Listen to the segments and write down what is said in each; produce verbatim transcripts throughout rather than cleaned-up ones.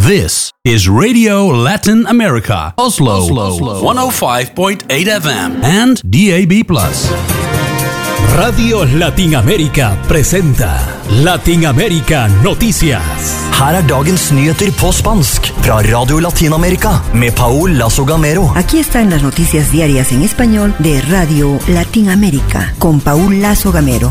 This is Radio Latin America, Oslo, Oslo, one oh five point eight F M and D A B plus. Radio Latin-Amerika presenta Latin-Amerika Noticias. Her er dagens nyheter på spansk fra Radio Latin-Amerika med Paul Lazo Gamero. Aquí están las noticias diarias en español de Radio Latin-Amerika con Paul Lazo Gamero.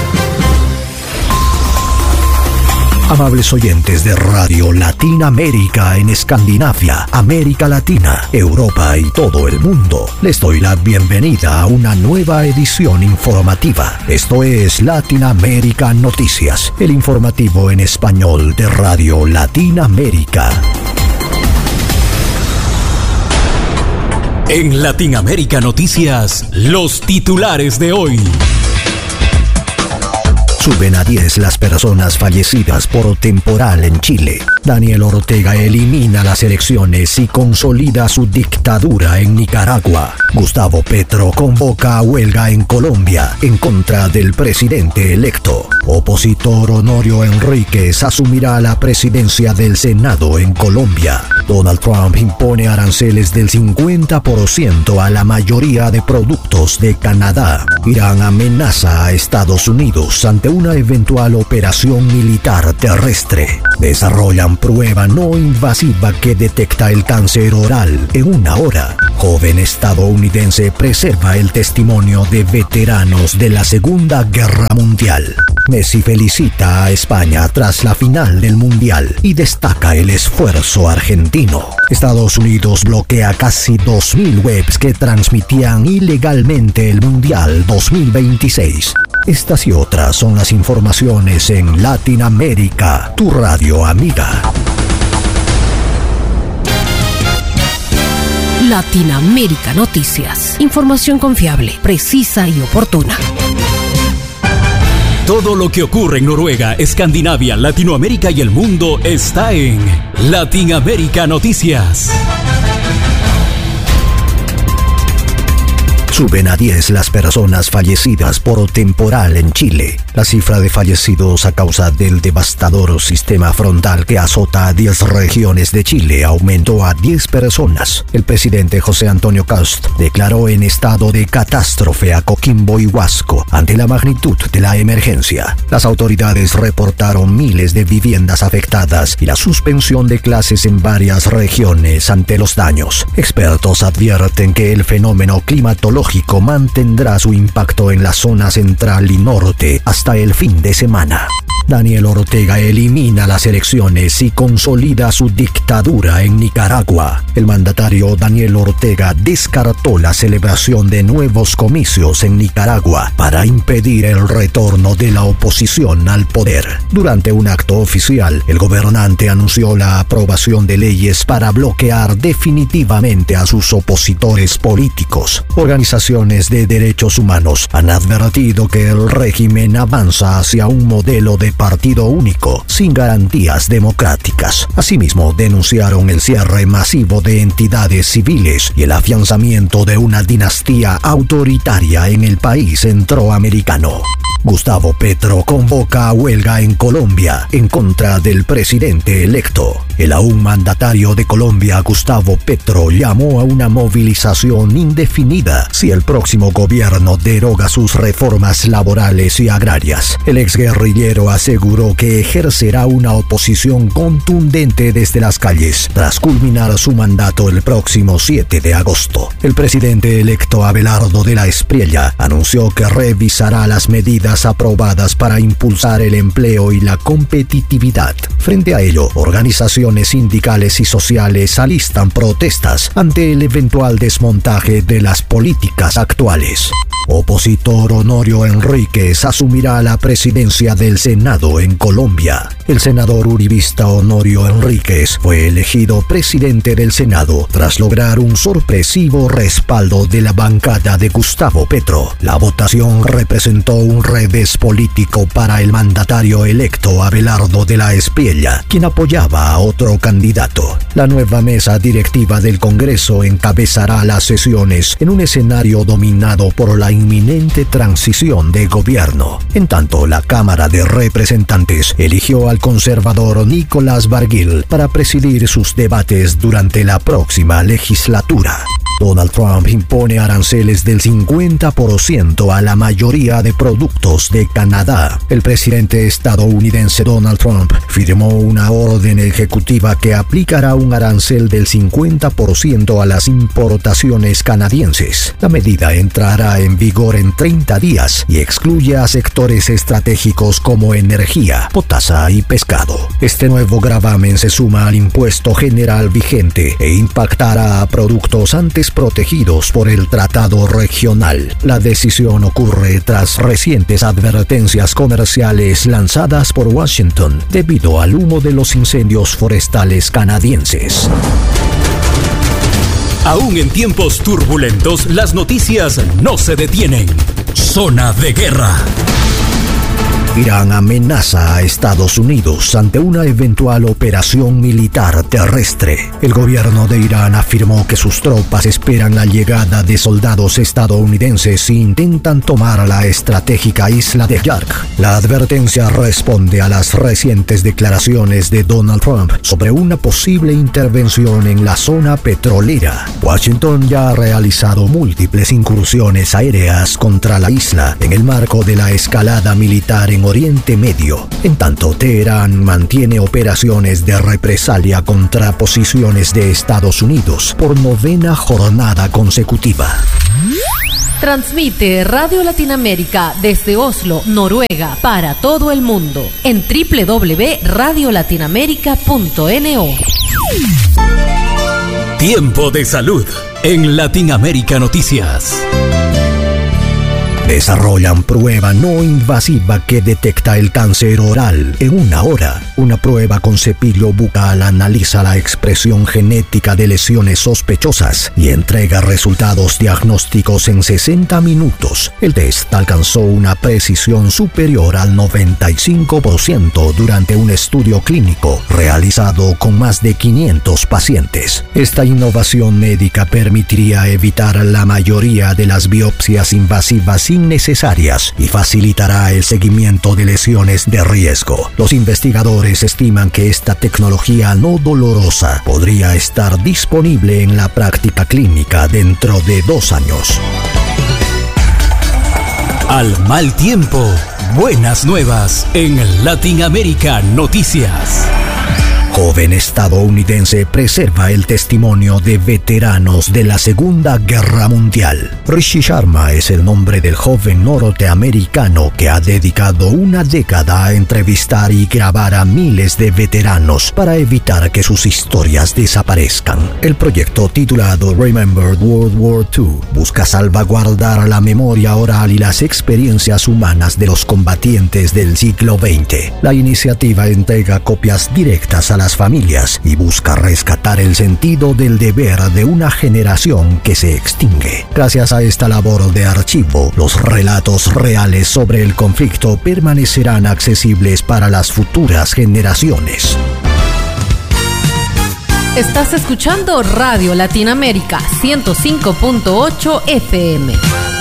Amables oyentes de Radio Latin-Amerika en Escandinavia, América Latina, Europa y todo el mundo, les doy la bienvenida a una nueva edición informativa. Esto es Latin-Amerika Noticias, el informativo en español de Radio Latin-Amerika. En Latin-Amerika Noticias, los titulares de hoy. Suben a diez las personas fallecidas por temporal en Chile. Daniel Ortega elimina las elecciones y consolida su dictadura en Nicaragua. Gustavo Petro convoca a huelga en Colombia en contra del presidente electo. Opositor Honorio Enríquez asumirá la presidencia del Senado en Colombia. Donald Trump impone aranceles del cincuenta por ciento a la mayoría de productos de Canadá. Irán amenaza a Estados Unidos ante una eventual operación militar terrestre. Desarrollan prueba no invasiva que detecta el cáncer oral en una hora. Joven estadounidense preserva el testimonio de veteranos de la Segunda Guerra Mundial. Messi felicita a España tras la final del Mundial y destaca el esfuerzo argentino. Estados Unidos bloquea casi dos mil webs que transmitían ilegalmente el Mundial dos mil veintiséis. Estas y otras son las informaciones en Latinoamérica, tu radio amiga. Latin-Amerika Noticias. Información confiable, precisa y oportuna. Todo lo que ocurre en Noruega, Escandinavia, Latinoamérica y el mundo está en Latin-Amerika Noticias. Suben a diez las personas fallecidas por temporal en Chile. La cifra de fallecidos a causa del devastador sistema frontal que azota a diez regiones de Chile aumentó a diez personas. El presidente José Antonio Kast declaró en estado de catástrofe a Coquimbo y Huasco ante la magnitud de la emergencia. Las autoridades reportaron miles de viviendas afectadas y la suspensión de clases en varias regiones ante los daños. Expertos advierten que el fenómeno climatológico mantendrá su impacto en la zona central y norte hasta el fin de semana. Daniel Ortega elimina las elecciones y consolida su dictadura en Nicaragua. El mandatario Daniel Ortega descartó la celebración de nuevos comicios en Nicaragua para impedir el retorno de la oposición al poder. Durante un acto oficial, el gobernante anunció la aprobación de leyes para bloquear definitivamente a sus opositores políticos. Organizaciones de derechos humanos han advertido que el régimen avanza hacia un modelo de partido único, sin garantías democráticas. Asimismo, denunciaron el cierre masivo de entidades civiles y el afianzamiento de una dinastía autoritaria en el país centroamericano. Gustavo Petro convoca a huelga en Colombia en contra del presidente electo. El aún mandatario de Colombia, Gustavo Petro, llamó a una movilización indefinida si el próximo gobierno deroga sus reformas laborales y agrarias. El exguerrillero aseguró que ejercerá una oposición contundente desde las calles tras culminar su mandato el próximo siete de agosto. El presidente electo Abelardo de la Espriella anunció que revisará las medidas aprobadas para impulsar el empleo y la competitividad. Frente a ello, organizaciones sindicales y sociales alistan protestas ante el eventual desmontaje de las políticas actuales. Opositor Honorio Enríquez asumirá la presidencia del Senado en Colombia. El senador uribista Honorio Enríquez fue elegido presidente del Senado tras lograr un sorpresivo respaldo de la bancada de Gustavo Petro. La votación representó un revés político para el mandatario electo Abelardo de la Espriella, quien apoyaba a otro otro candidato. La nueva mesa directiva del Congreso encabezará las sesiones en un escenario dominado por la inminente transición de gobierno. En tanto, la Cámara de Representantes eligió al conservador Nicolás Barguil para presidir sus debates durante la próxima legislatura. Donald Trump impone aranceles del cincuenta por ciento a la mayoría de productos de Canadá. El presidente estadounidense Donald Trump firmó una orden ejecutiva que aplicará un arancel del cincuenta por ciento a las importaciones canadienses. La medida entrará en vigor en treinta días y excluye a sectores estratégicos como energía, potasa y pescado. Este nuevo gravamen se suma al impuesto general vigente e impactará a productos antes protegidos por el tratado regional. La decisión ocurre tras recientes advertencias comerciales lanzadas por Washington debido al humo de los incendios forestales canadienses. Aún en tiempos turbulentos, las noticias no se detienen. Zona de guerra. Irán amenaza a Estados Unidos ante una eventual operación militar terrestre. El gobierno de Irán afirmó que sus tropas esperan la llegada de soldados estadounidenses e intentan tomar la estratégica isla de Yark. La advertencia responde a las recientes declaraciones de Donald Trump sobre una posible intervención en la zona petrolera. Washington ya ha realizado múltiples incursiones aéreas contra la isla en el marco de la escalada militar en Oriente Medio. En tanto, Teherán mantiene operaciones de represalia contra posiciones de Estados Unidos por novena jornada consecutiva. Transmite Radio Latinoamérica desde Oslo, Noruega, para todo el mundo en doble u doble u doble u punto radio latinoamérica punto no. Tiempo de salud en Latinoamérica Noticias. Desarrollan prueba no invasiva que detecta el cáncer oral en una hora. Una prueba con cepillo bucal analiza la expresión genética de lesiones sospechosas y entrega resultados diagnósticos en sesenta minutos. El test alcanzó una precisión superior al noventa y cinco por ciento durante un estudio clínico realizado con más de quinientos pacientes. Esta innovación médica permitiría evitar la mayoría de las biopsias invasivas innecesarias y facilitará el seguimiento de lesiones de riesgo. Los investigadores estiman que esta tecnología no dolorosa podría estar disponible en la práctica clínica dentro de dos años. Al mal tiempo, buenas nuevas en Latinoamérica Noticias. Joven estadounidense preserva el testimonio de veteranos de la Segunda Guerra Mundial. Rishi Sharma es el nombre del joven norteamericano que ha dedicado una década a entrevistar y grabar a miles de veteranos para evitar que sus historias desaparezcan. El proyecto titulado Remembered World War dos busca salvaguardar la memoria oral y las experiencias humanas de los combatientes del siglo veinte. La iniciativa entrega copias directas a la las familias y busca rescatar el sentido del deber de una generación que se extingue. Gracias a esta labor de archivo, los relatos reales sobre el conflicto permanecerán accesibles para las futuras generaciones. Estás escuchando Radio Latinoamérica ciento cinco punto ocho F M.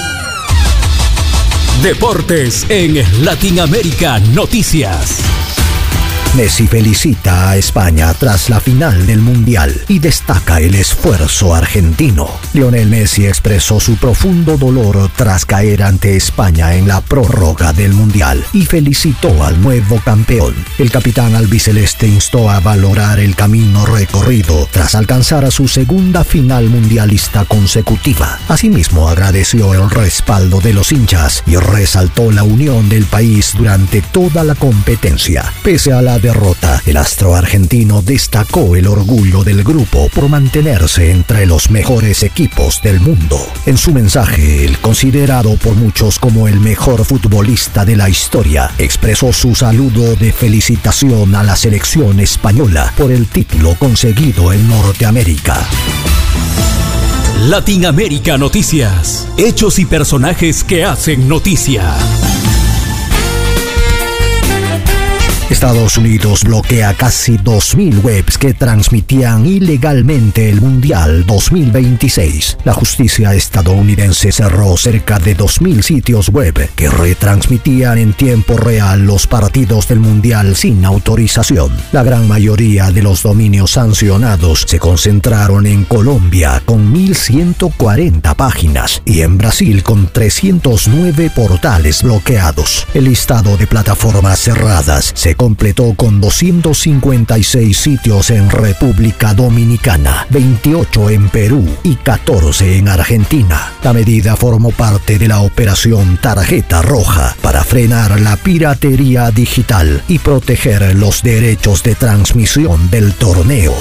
Deportes en Latinoamérica Noticias. Messi felicita a España tras la final del Mundial y destaca el esfuerzo argentino. Lionel Messi expresó su profundo dolor tras caer ante España en la prórroga del Mundial y felicitó al nuevo campeón. El capitán albiceleste instó a valorar el camino recorrido tras alcanzar a su segunda final mundialista consecutiva. Asimismo, agradeció el respaldo de los hinchas y resaltó la unión del país durante toda la competencia. Pese a la derrota, el astro argentino destacó el orgullo del grupo por mantenerse entre los mejores equipos del mundo. En su mensaje, el considerado por muchos como el mejor futbolista de la historia, expresó su saludo de felicitación a la selección española por el título conseguido en Norteamérica. Latinoamérica Noticias. Hechos y personajes que hacen noticia. Estados Unidos bloquea casi dos mil webs que transmitían ilegalmente el Mundial dos mil veintiséis. La justicia estadounidense cerró cerca de dos mil sitios web que retransmitían en tiempo real los partidos del Mundial sin autorización. La gran mayoría de los dominios sancionados se concentraron en Colombia con mil ciento cuarenta páginas y en Brasil con trescientos nueve portales bloqueados. El listado de plataformas cerradas se completó con doscientos cincuenta y seis sitios en República Dominicana, veintiocho en Perú y catorce en Argentina. La medida formó parte de la operación Tarjeta Roja para frenar la piratería digital y proteger los derechos de transmisión del torneo.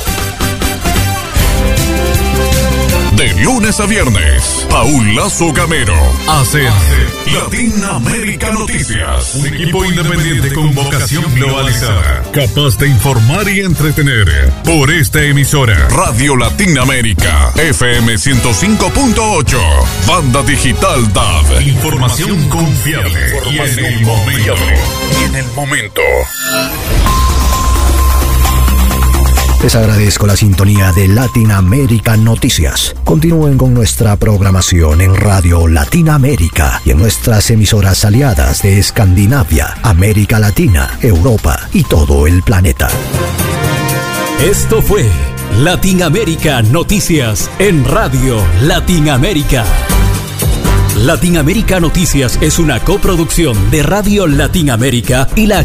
De lunes a viernes, Paul Lazo Gamero hace Latinoamérica Noticias, un equipo independiente con vocación globalizada, capaz de informar y entretener. Por esta emisora, Radio Latinoamérica, F M ciento cinco punto ocho, banda digital D A B. Información confiable y en el momento. Y en el momento. Les agradezco la sintonía de Latinoamérica Noticias. Continúen con nuestra programación en Radio Latinoamérica y en nuestras emisoras aliadas de Escandinavia, América Latina, Europa y todo el planeta. Esto fue Latinoamérica Noticias en Radio Latinoamérica. Latinoamérica Noticias es una coproducción de Radio Latinoamérica y la